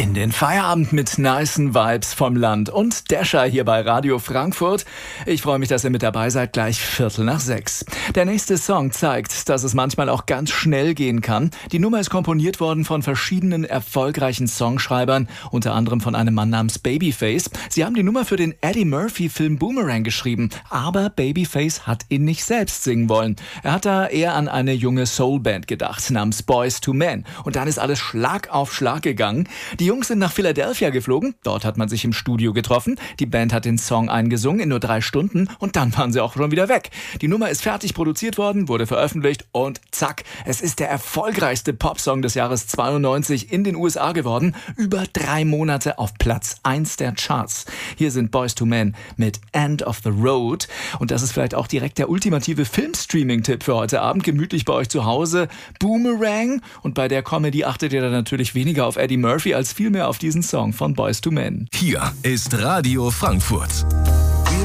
In den Feierabend mit nicen Vibes vom Land und Dasher hier bei Radio Frankfurt. Ich freue mich, dass ihr mit dabei seid, gleich 5:45. Der nächste Song zeigt, dass es manchmal auch ganz schnell gehen kann. Die Nummer ist komponiert worden von verschiedenen erfolgreichen Songschreibern, unter anderem von einem Mann namens Babyface. Sie haben die Nummer für den Eddie Murphy-Film Boomerang geschrieben, aber Babyface hat ihn nicht selbst singen wollen. Er hat da eher an eine junge Soulband gedacht, namens Boyz II Men. Und dann ist alles Schlag auf Schlag gegangen. Die Jungs sind nach Philadelphia geflogen, dort hat man sich im Studio getroffen, die Band hat den Song eingesungen in nur 3 Stunden und dann waren sie auch schon wieder weg. Die Nummer ist fertig produziert worden, wurde veröffentlicht und zack, es ist der erfolgreichste Popsong des Jahres 92 in den USA geworden, über 3 Monate auf Platz 1 der Charts. Hier sind Boyz II Men mit End of the Road und das ist vielleicht auch direkt der ultimative Filmstreaming-Tipp für heute Abend, gemütlich bei euch zu Hause, Boomerang, und bei der Comedy achtet ihr dann natürlich weniger auf Eddie Murphy als vielmehr auf diesen Song von Boyz II Men. Hier ist Radio Frankfurt.